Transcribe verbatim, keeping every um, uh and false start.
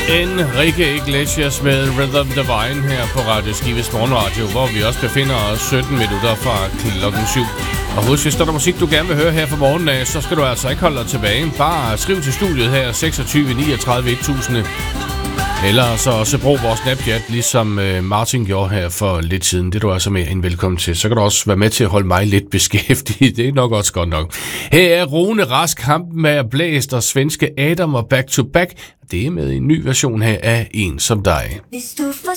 Enrique Iglesias med Rhythm Divine her på Radio Skives Morgenradio, hvor vi også befinder os sytten minutter fra klokken syv. Og husk, hvis der er musik, du gerne vil høre her fra morgenen af, så skal du altså ikke holde dig tilbage. Bare skriv til studiet her seksogtyve niogtredive tusind. Eller så også brug vores Snapchat, ligesom Martin gjorde her for lidt siden. Det er du altså mere end velkommen til. Så kan du også være med til at holde mig lidt beskæftiget. Det er nok også godt nok. Her er Rune Rask, Hampen med Blæst og svenske Adam og Back to Back. Det er med en ny version her af En som dig.